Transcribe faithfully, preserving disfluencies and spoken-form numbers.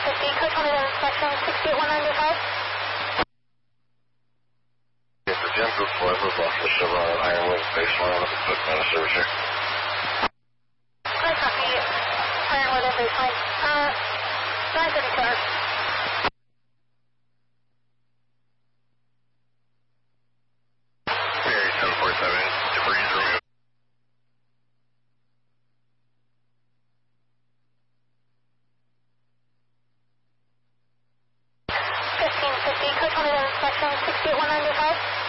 fifty, code twenty-one inspection, sixty-eight one ninety-five. Yes, the Jim Group Forever, off the Chevron at Ironwood, baseline with a quick minute service here. I copy you. Ironwood at baseline. Uh, nine thirty-two. Mary seven four seven, debris removed. fifteen fifty, code twenty-one inspection, sixty-eight one ninety-five.